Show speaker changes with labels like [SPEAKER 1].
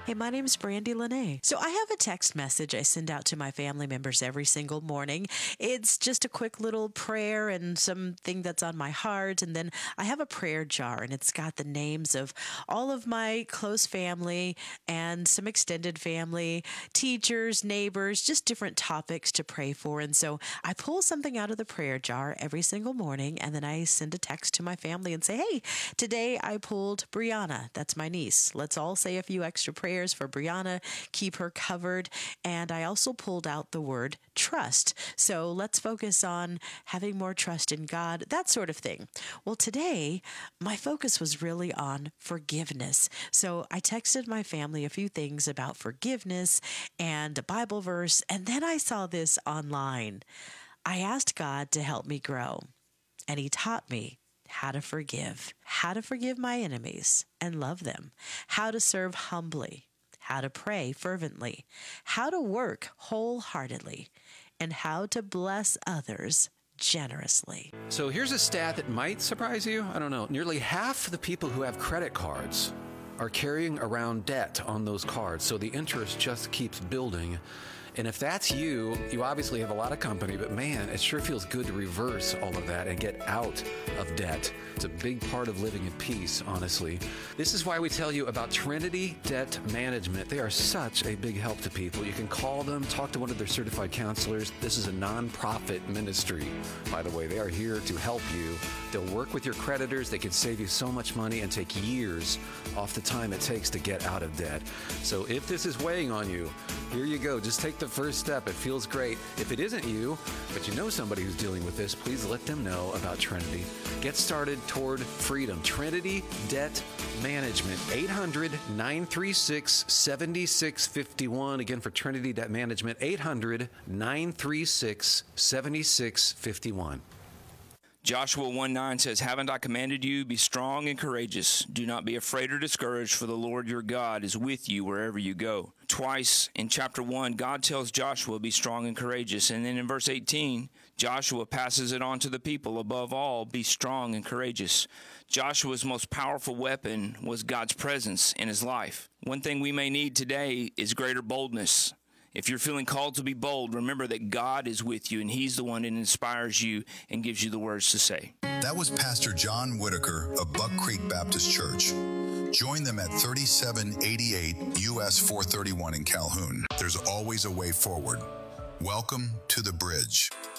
[SPEAKER 1] Hey, my name is Brandy Lene. So I have a text message I send out to my family members every single morning. It's just a quick little prayer and something that's on my heart. And then I have a prayer jar, and it's got the names of all of my close family and some extended family, teachers, neighbors, just different topics to pray for. And so I pull something out of the prayer jar every single morning, and then I send a text to my family and say, hey, today I pulled Brianna. That's my niece. Let's all say a few extra prayers for Brianna, keep her covered. And I also pulled out the word trust. So let's focus on having more trust in God, that sort of thing. Well, today, my focus was really on forgiveness. So I texted my family a few things about forgiveness and a Bible verse, and then I saw this online. I asked God to help me grow, and He taught me how to forgive my enemies and love them, how to serve humbly, how to pray fervently, how to work wholeheartedly, and how to bless others generously.
[SPEAKER 2] So here's a stat that might surprise you. I don't know. Nearly half of the people who have credit cards are carrying around debt on those cards. So the interest just keeps building. And if that's you, you obviously have a lot of company, but man, it sure feels good to reverse all of that and get out of debt. It's a big part of living in peace, honestly. This is why we tell you about Trinity Debt Management. They are such a big help to people. You can call them, talk to one of their certified counselors. This is a nonprofit ministry, by the way. They are here to help you. They'll work with your creditors. They can save you so much money and take years off the time it takes to get out of debt. So if this is weighing on you, here you go. Just take the first step. It feels great. If it isn't you, but you know somebody who's dealing with this, please let them know about Trinity. Get started toward freedom. Trinity Debt Management, 800-936-7651. Again, for Trinity Debt Management, 800-936-7651.
[SPEAKER 3] Joshua 1:9 says, haven't I commanded you, be strong and courageous. Do not be afraid or discouraged, for the Lord your God is with you wherever you go. Twice in chapter 1, God tells Joshua, be strong and courageous. And then in verse 18, Joshua passes it on to the people. Above all, be strong and courageous. Joshua's most powerful weapon was God's presence in his life. One thing we may need today is greater boldness. If you're feeling called to be bold, remember that God is with you, and He's the one that inspires you and gives you the words to say.
[SPEAKER 4] That was Pastor John Whitaker of Buck Creek Baptist Church. Join them at 3788 US 431 in Calhoun. There's always a way forward. Welcome to the bridge.